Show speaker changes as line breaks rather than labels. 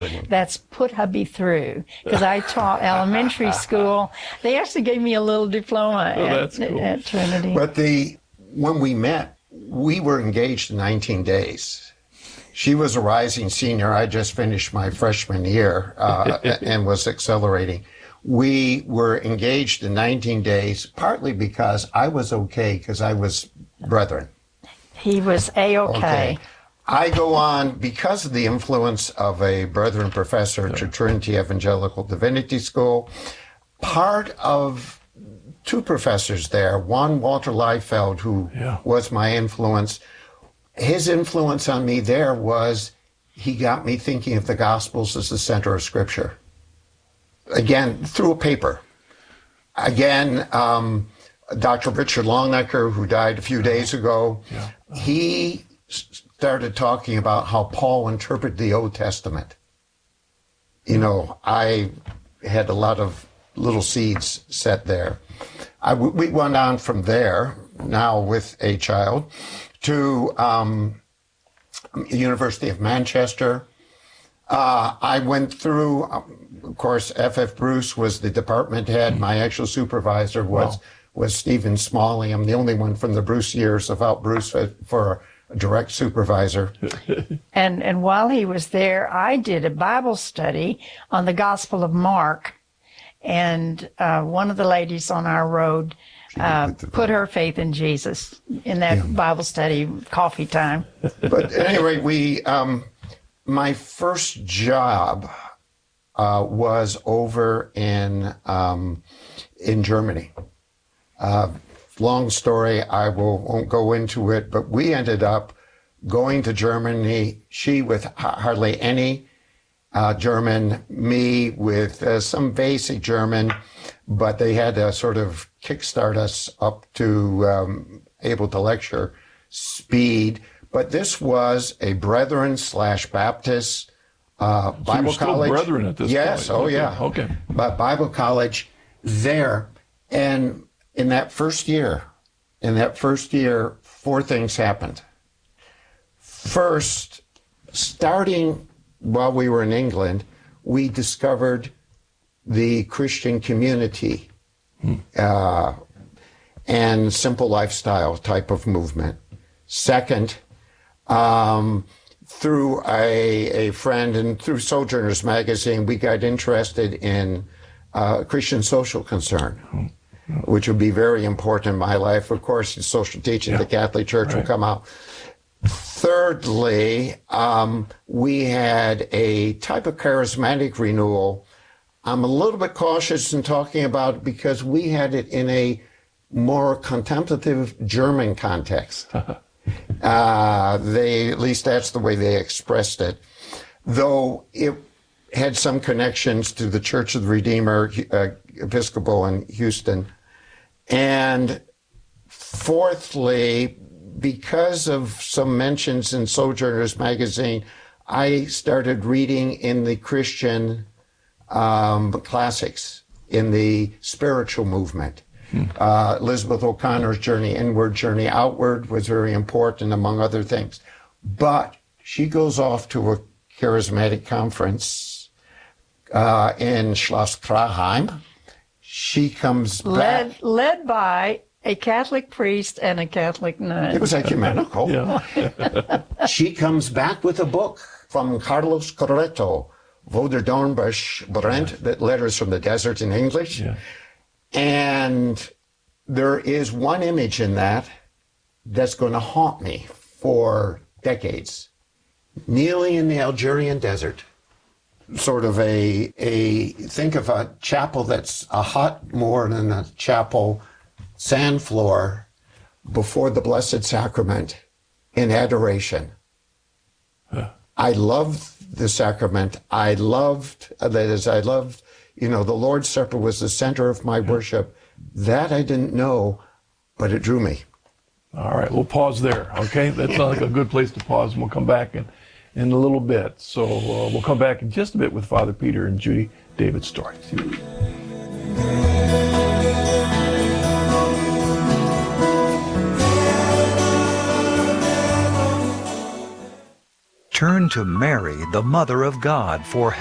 That's Put Hubby Through, because I taught elementary school. They actually gave me a little diploma at Trinity.
But when we met, we were engaged in 19 days. She was a rising senior. I just finished my freshman year and was accelerating. We were engaged in 19 days, partly because I was okay, because I was brethren.
He was A-okay.
I go on, because of the influence of a brethren professor to Trinity Evangelical Divinity School, part of two professors there, one, Walter Liefeld, who was my influence. His influence on me there was he got me thinking of the Gospels as the center of Scripture. Again, through a paper. Again, Dr. Richard Longnecker, who died a few days ago, he started talking about how Paul interpreted the Old Testament. You know, I had a lot of little seeds set there. We went on from there, now with a child, to University of Manchester. I went through, of course, F.F. Bruce was the department head. My actual supervisor was Stephen Smalley. I'm the only one from the Bruce years without Bruce for a direct supervisor.
And while he was there, I did a Bible study on the Gospel of Mark. And one of the ladies on our road put her faith in Jesus in that Bible study, coffee time.
But at any rate, my first job was over in Germany. Long story, I won't go into it, but we ended up going to Germany, she with hardly any German, me with some basic German, but they had to sort of kickstart us up to able to lecture speed. But this was a Brethren/Baptist Bible college.
Brethren at this point.
Yes,
Okay.
But Bible college there. And in that first year, four things happened. First, starting while we were in England, we discovered the Christian community and simple lifestyle type of movement. Second, through a friend and through Sojourners magazine, we got interested in Christian social concern, which would be very important in my life. Of course, in social teaching, the Catholic Church will come out. Thirdly, we had a type of charismatic renewal. I'm a little bit cautious in talking about it because we had it in a more contemplative German context. At least that's the way they expressed it. Though it had some connections to the Church of the Redeemer, Episcopal in Houston. And fourthly, because of some mentions in Sojourners magazine, I started reading in the Christian classics, in the spiritual movement. Elizabeth O'Connor's Journey Inward, Journey Outward was very important, among other things. But she goes off to a charismatic conference in Schloss Traheim. She comes back.
Led by a Catholic priest and a Catholic nun.
It was ecumenical. She comes back with a book from Carlos Corretto, Wo der Dornbusch brennt, that Letters from the Desert in English. And there is one image in that that's going to haunt me for decades. Kneeling in the Algerian desert, sort of think of a chapel that's a hut more than a chapel, sand floor before the Blessed Sacrament in adoration. I loved the sacrament. I loved, the Lord's Supper was the center of my worship. That I didn't know, but it drew me.
All right, we'll pause there, okay? That sounds like a good place to pause, and we'll come back in a little bit. So we'll come back in just a bit with Father Peter and Judy David's story.
turn to Mary, the Mother of God, for